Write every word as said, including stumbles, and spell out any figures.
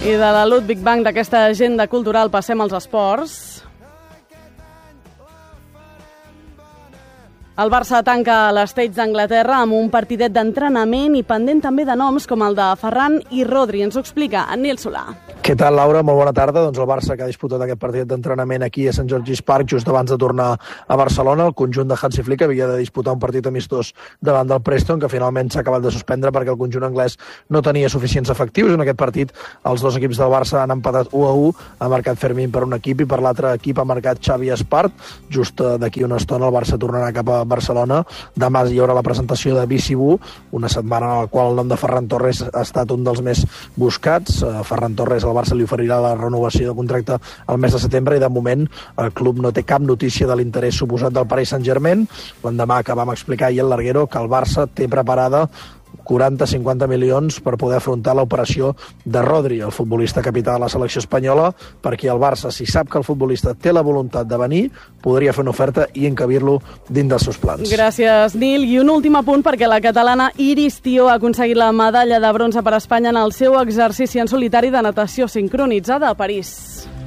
I de la Ludwig Bank d'aquesta agenda cultural passem als esports. El Barça tanca l'Estates d'Anglaterra amb un partidet d'entrenament i pendent també de noms com el de Ferran i Rodri. Ens ho explica en Nil Solà. Què tal, Laura? Molt bona tarda. Doncs el Barça que ha disputat aquest partit d'entrenament aquí a Sant George's Park just abans de tornar a Barcelona. El conjunt de Hansi Flick havia de disputar un partit amistós davant del Preston, que finalment s'ha acabat de suspendre perquè el conjunt anglès no tenia suficients efectius. En aquest partit els dos equips del Barça han empatat u a u. Ha marcat Fermín per un equip i per l'altre equip ha marcat Xavi Espart. Just d'aquí una estona el Barça tornarà cap a Barcelona. Demà hi haurà la presentació de Bicibu, una setmana en la qual el nom de Ferran Torres ha estat un dels més buscats. Ferran Torres, el Barça li oferirà la renovació de contracte al mes de setembre i de moment el club no té cap notícia de l'interès suposat del Paris Saint-Germain. L'endemà que vam explicar ahir el Larguero que el Barça té preparada quaranta a cinquanta milions per poder afrontar l'operació de Rodri, el futbolista capità de la selecció espanyola, perquè el Barça, si sap que el futbolista té la voluntat de venir, podria fer una oferta i encabir-lo dins dels seus plans. Gràcies, Nil. I un últim apunt perquè la catalana Iris Tió ha aconseguit la medalla de bronze per a Espanya en el seu exercici en solitari de natació sincronitzada a París.